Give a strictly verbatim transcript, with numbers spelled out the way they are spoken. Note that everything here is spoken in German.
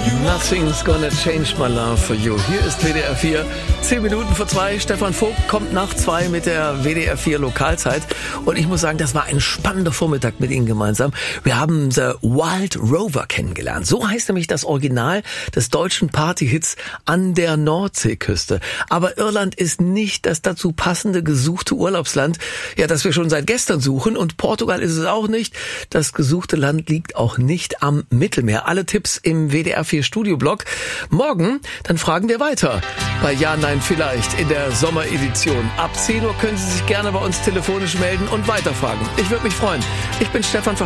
Nothing's gonna change my love for you. Hier ist W D R vier. Zehn Minuten vor zwei. Stefan Vogt kommt nach zwei mit der W D R vier Lokalzeit. Und ich muss sagen, das war ein spannender Vormittag mit Ihnen gemeinsam. Wir haben The Wild Rover kennengelernt. So heißt nämlich das Original des deutschen Partyhits an der Nordseeküste. Aber Irland ist nicht das dazu passende gesuchte Urlaubsland, ja, das wir schon seit gestern suchen. Und Portugal ist es auch nicht. Das gesuchte Land liegt auch nicht am Mittelmeer. Alle Tipps im W D R vier Studioblog. Morgen, dann fragen wir weiter. Bei Ja, Nein, Vielleicht in der Sommeredition. Ab zehn Uhr können Sie sich gerne bei uns telefonisch melden und weiterfragen. Ich würde mich freuen. Ich bin Stefan